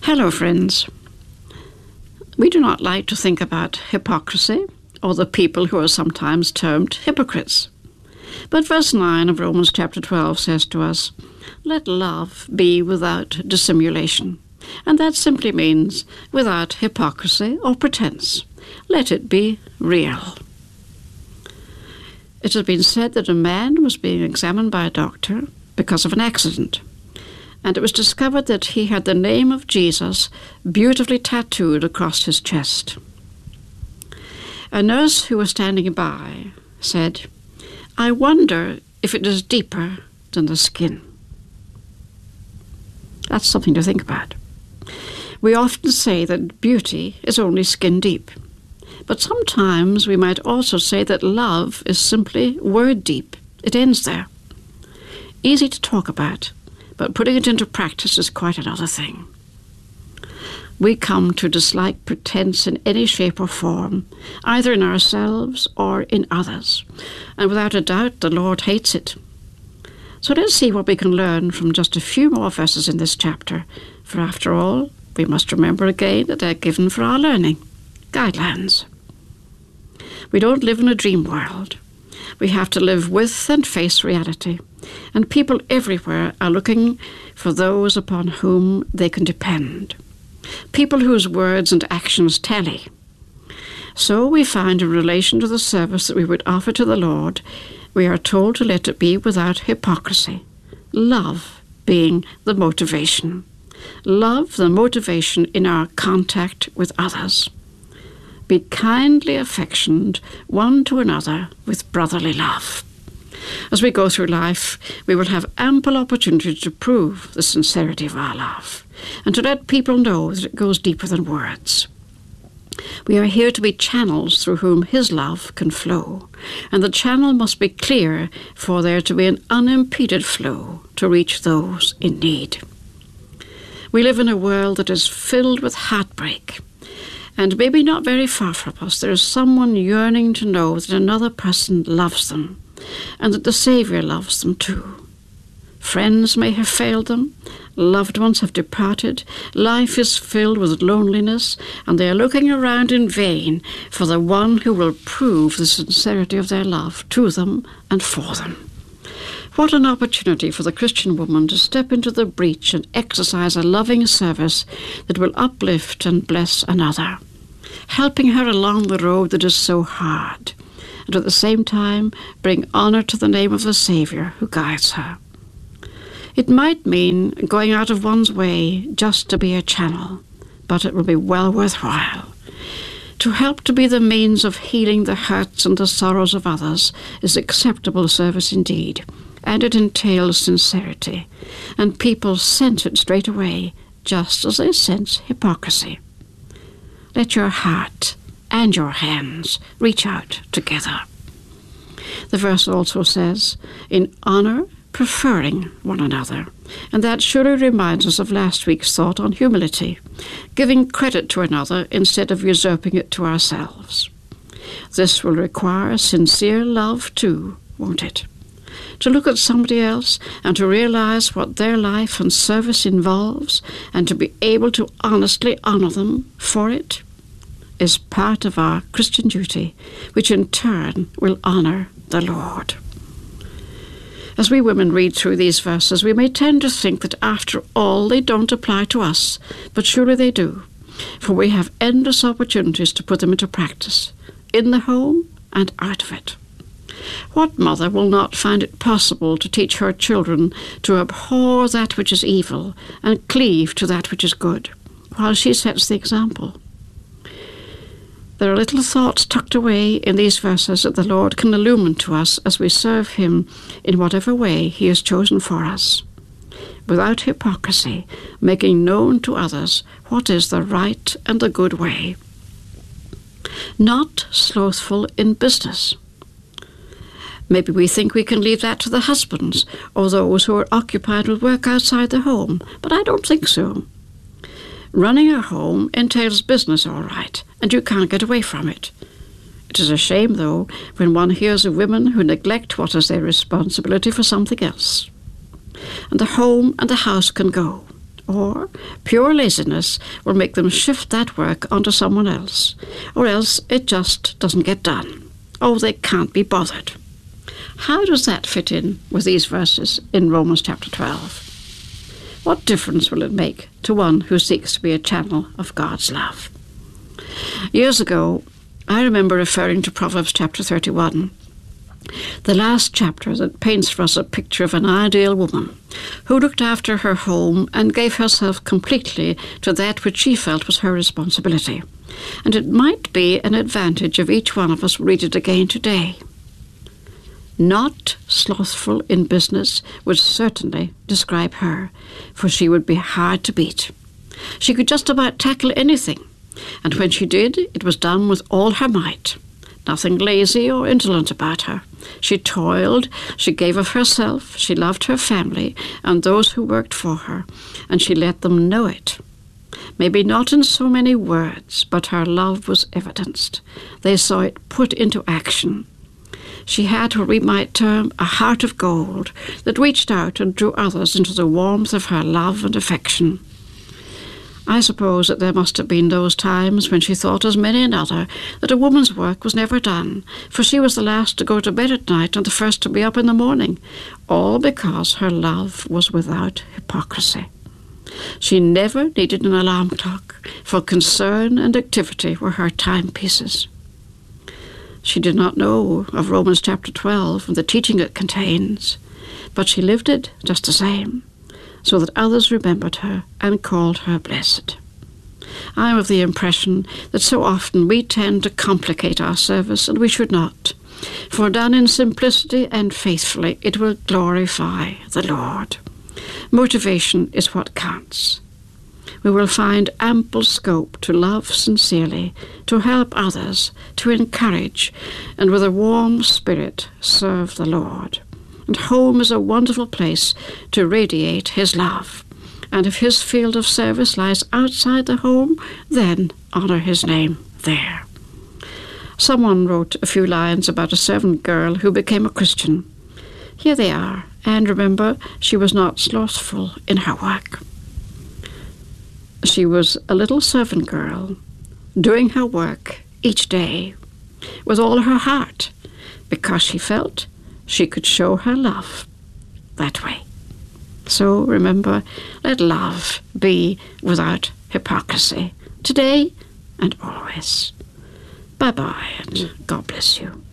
Hello, friends. We do not like to think about hypocrisy or the people who are sometimes termed hypocrites. But verse 9 of Romans chapter 12 says to us, "Let love be without dissimulation." And that simply means without hypocrisy or pretense. Let it be real. It has been said that a man was being examined by a doctor because of an accident, and it was discovered that he had the name of Jesus beautifully tattooed across his chest. A nurse who was standing by said, "I wonder if it is deeper than the skin." That's something to think about. We often say that beauty is only skin deep, but sometimes we might also say that love is simply word deep. It ends there. Easy to talk about, but putting it into practice is quite another thing. We come to dislike pretense in any shape or form, either in ourselves or in others, and without a doubt the Lord hates it. So let's see what we can learn from just a few more verses in this chapter, for after all, we must remember again that they're given for our learning, guidelines. We don't live in a dream world. We have to live with and face reality, and people everywhere are looking for those upon whom they can depend, people whose words and actions tally. So we find in relation to the service that we would offer to the Lord, we are told to let it be without hypocrisy, love being the motivation. Love the motivation in our contact with others. Be kindly affectioned one to another with brotherly love. As we go through life, we will have ample opportunity to prove the sincerity of our love and to let people know that it goes deeper than words. We are here to be channels through whom His love can flow, and the channel must be clear for there to be an unimpeded flow to reach those in need. We live in a world that is filled with heartbreak, and maybe not very far from us there is someone yearning to know that another person loves them, and that the Saviour loves them too. Friends may have failed them, loved ones have departed, life is filled with loneliness, and they are looking around in vain for the one who will prove the sincerity of their love to them and for them. What an opportunity for the Christian woman to step into the breach and exercise a loving service that will uplift and bless another, helping her along the road that is so hard, and at the same time bring honour to the name of the Saviour who guides her. It might mean going out of one's way just to be a channel, but it will be well worthwhile. To help to be the means of healing the hurts and the sorrows of others is acceptable service indeed, and it entails sincerity, and people sense it straight away, just as they sense hypocrisy. Let your heart and your hands reach out together. The verse also says, in honour, preferring one another, and that surely reminds us of last week's thought on humility, giving credit to another instead of usurping it to ourselves. This will require sincere love too, won't it? To look at somebody else and to realize what their life and service involves, and to be able to honestly honor them for it, is part of our Christian duty, which in turn will honor the Lord. As we women read through these verses, we may tend to think that after all they don't apply to us, but surely they do, for we have endless opportunities to put them into practice, in the home and out of it. What mother will not find it possible to teach her children to abhor that which is evil and cleave to that which is good, while she sets the example? There are little thoughts tucked away in these verses that the Lord can illumine to us as we serve Him in whatever way He has chosen for us, without hypocrisy, making known to others what is the right and the good way. Not slothful in business. Maybe we think we can leave that to the husbands or those who are occupied with work outside the home, but I don't think so. Running a home entails business, all right, and you can't get away from it. It is a shame, though, when one hears of women who neglect what is their responsibility for something else. And the home and the house can go, Or pure laziness will make them shift that work onto someone else, or else it just doesn't get done. Oh, they can't be bothered. How does that fit in with these verses in Romans chapter 12? What difference will it make to one who seeks to be a channel of God's love? Years ago, I remember referring to Proverbs chapter 31, the last chapter that paints for us a picture of an ideal woman who looked after her home and gave herself completely to that which she felt was her responsibility. And it might be an advantage if each one of us read it again today. Not slothful in business would certainly describe her, for she would be hard to beat. She could just about tackle anything, and when she did, it was done with all her might. Nothing lazy or indolent about her. She toiled, she gave of herself, she loved her family and those who worked for her, and she let them know it. Maybe not in so many words, but her love was evidenced. They saw it put into action. She had what we might term a heart of gold that reached out and drew others into the warmth of her love and affection. I suppose that there must have been those times when she thought, as many another, that a woman's work was never done, for she was the last to go to bed at night and the first to be up in the morning, all because her love was without hypocrisy. She never needed an alarm clock, for concern and activity were her timepieces. She did not know of Romans chapter 12 and the teaching it contains, but she lived it just the same, so that others remembered her and called her blessed. I am of the impression that so often we tend to complicate our service, and we should not. For done in simplicity and faithfully, it will glorify the Lord. Motivation is what counts. We will find ample scope to love sincerely, to help others, to encourage, and with a warm spirit serve the Lord. And home is a wonderful place to radiate his love. And if his field of service lies outside the home, then honor his name there. Someone wrote a few lines about a servant girl who became a Christian. Here they are, and remember, she was not slothful in her work. She was a little servant girl, doing her work each day with all her heart, because she felt she could show her love that way. So remember, let love be without hypocrisy, today and always. Bye-bye, and God bless you.